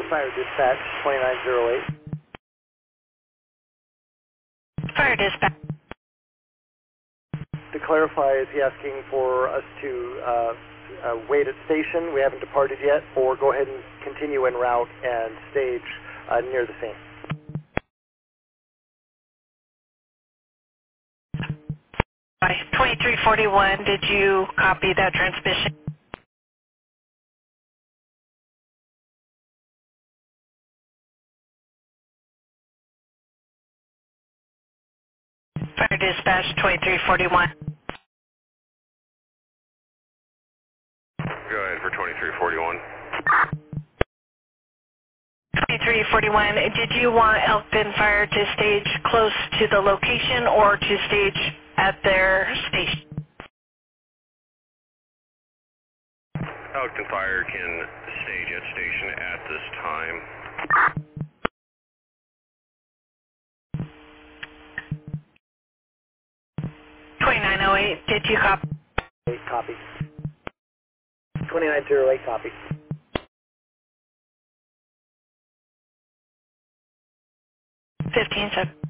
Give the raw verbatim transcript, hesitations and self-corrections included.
Fire dispatch, twenty-nine oh eight. Fire dispatch. To clarify, is he asking for us to uh, uh, wait at station? We haven't departed yet, or go ahead and continue en route and stage uh, near the scene? twenty-three forty-one, did you copy that transmission? Fire dispatch, twenty-three forty-one. Go ahead for twenty-three forty-one. twenty-three forty-one, did you want Elkton Fire to stage close to the location or to stage at their station? Elkton Fire can stage at station at this time. twenty-nine oh eight, did you copy? eight copy. twenty-nine oh eight copy. fifteen seven.